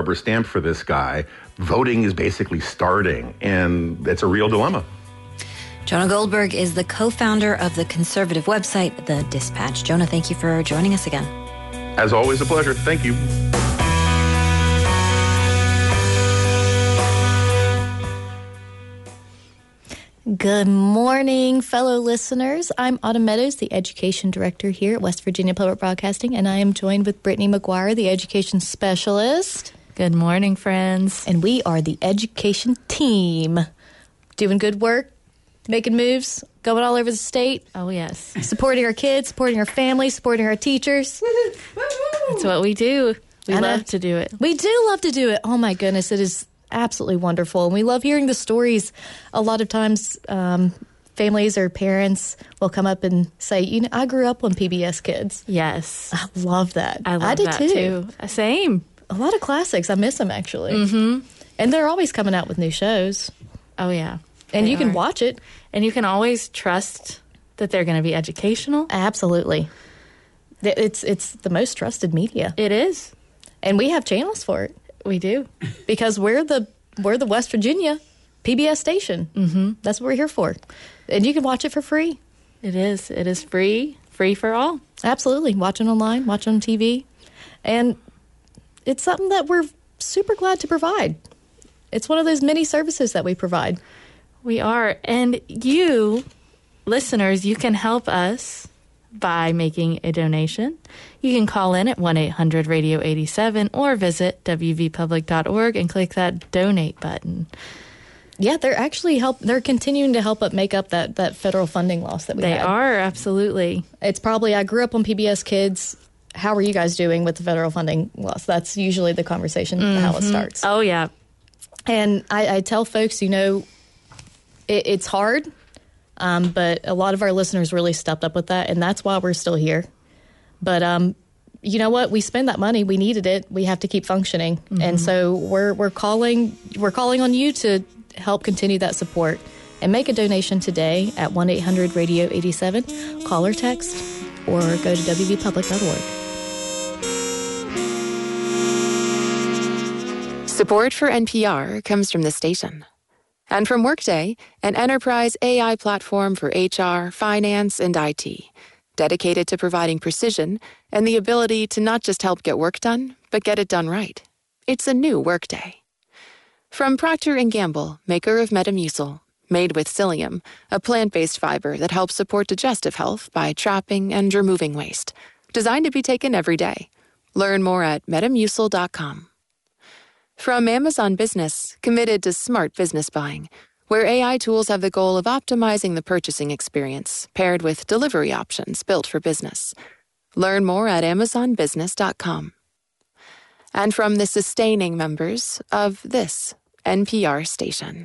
rubber stamp for this guy. Voting is basically starting, and it's a real dilemma. Jonah Goldberg is the co-founder of the conservative website, The Dispatch. Jonah, thank you for joining us again. As always, a pleasure. Thank you. Good morning, fellow listeners. I'm Autumn Meadows, the Education Director here at West Virginia Public Broadcasting, and I am joined with Brittany McGuire, the Education Specialist. Good morning, friends. And we are the education team. Doing good work, making moves, going all over the state. Oh, yes. Supporting our kids, supporting our families, supporting our teachers. That's what we do. We love to do it. We do love to do it. Oh, my goodness. It is absolutely wonderful. And we love hearing the stories. A lot of times, families or parents will come up and say, you know, I grew up on PBS Kids. Yes. I love that. I did that too. Same. A lot of classics. I miss them, actually. Mm-hmm. And they're always coming out with new shows. Oh, yeah. And you can watch it. And you can always trust that they're going to be educational. Absolutely. It's the most trusted media. It is. And we have channels for it. We do. Because we're the West Virginia PBS station. Mm-hmm. That's what we're here for. And you can watch it for free. It is. It is free. Free for all. Absolutely. Watch it online, watch it on TV. And it's something that we're super glad to provide. It's one of those many services that we provide. We are. And you, listeners, you can help us by making a donation. You can call in at 1-800-RADIO-87 or visit wvpublic.org and click that donate button. Yeah, they're continuing to help make up that federal funding loss that we had. They are, absolutely. It's probably, I grew up on PBS Kids. How are you guys doing with the federal funding loss? That's usually the conversation, how it starts. Oh, yeah. And I tell folks, you know, it's hard. But a lot of our listeners really stepped up with that, and that's why we're still here. But you know what? We spend that money. We needed it. We have to keep functioning, and so we're calling on you to help continue that support and make a donation today at 1-800-RADIO-87. Call or text, or go to wvpublic.org. Support for NPR comes from the station. And from Workday, an enterprise AI platform for HR, finance, and IT, dedicated to providing precision and the ability to not just help get work done, but get it done right. It's a new Workday. From Procter & Gamble, maker of Metamucil, made with psyllium, a plant-based fiber that helps support digestive health by trapping and removing waste. Designed to be taken every day. Learn more at metamucil.com. From Amazon Business, committed to smart business buying, where AI tools have the goal of optimizing the purchasing experience, paired with delivery options built for business. Learn more at amazonbusiness.com. And from the sustaining members of this NPR station.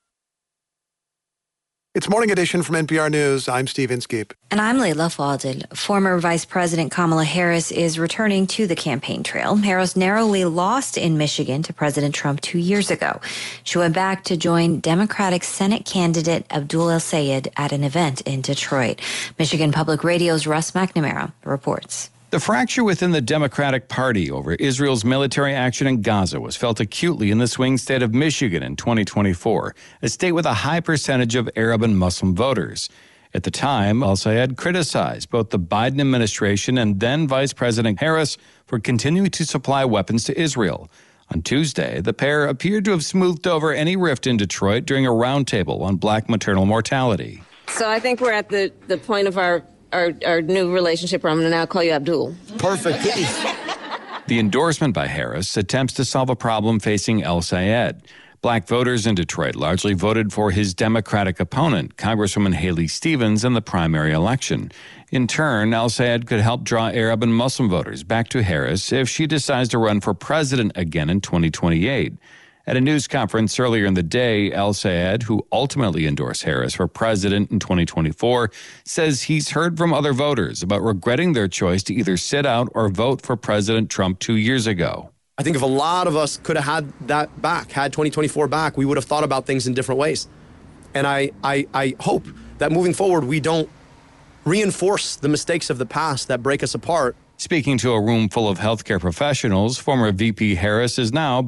It's Morning Edition from NPR News. I'm Steve Inskeep. And I'm Leila Fadel. Former Vice President Kamala Harris is returning to the campaign trail. Harris narrowly lost in Michigan to President Trump 2 years ago. She went back to join Democratic Senate candidate Abdul El-Sayed at an event in Detroit. Michigan Public Radio's Russ McNamara reports. The fracture within the Democratic Party over Israel's military action in Gaza was felt acutely in the swing state of Michigan in 2024, a state with a high percentage of Arab and Muslim voters. At the time, El-Sayed criticized both the Biden administration and then Vice President Harris for continuing to supply weapons to Israel. On Tuesday, the pair appeared to have smoothed over any rift in Detroit during a roundtable on black maternal mortality. So I think we're at the point of our new relationship where I'm going to now call you Abdul. Perfect. The endorsement by Harris attempts to solve a problem facing El-Sayed. Black voters in Detroit largely voted for his Democratic opponent, Congresswoman Haley Stevens, in the primary election. In turn, El-Sayed could help draw Arab and Muslim voters back to Harris if she decides to run for president again in 2028. At a news conference earlier in the day, El-Sayed, who ultimately endorsed Harris for president in 2024, says he's heard from other voters about regretting their choice to either sit out or vote for President Trump 2 years ago. I think if a lot of us could have had that back, had 2024 back, we would have thought about things in different ways. And I hope that moving forward, we don't reinforce the mistakes of the past that break us apart. Speaking to a room full of healthcare professionals, former VP Harris is now